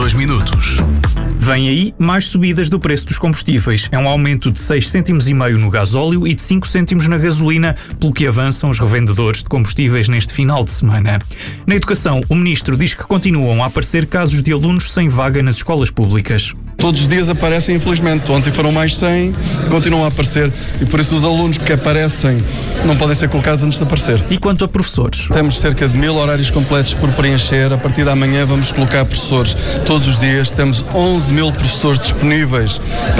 2 minutos. Vem aí mais subidas do preço dos combustíveis. É um aumento de 6,5 cêntimos no gasóleo e de 5 cêntimos na gasolina, pelo que avançam os revendedores de combustíveis neste final de semana. Na educação, o ministro diz que continuam a aparecer casos de alunos sem vaga nas escolas públicas. Todos os dias aparecem, infelizmente. Ontem foram mais 100, continuam a aparecer. E por isso os alunos que aparecem não podem ser colocados antes de aparecer. E quanto a professores? Temos cerca de 1000 horários completos por preencher. A partir da manhã vamos colocar professores todos os dias. Temos 11 mil professores disponíveis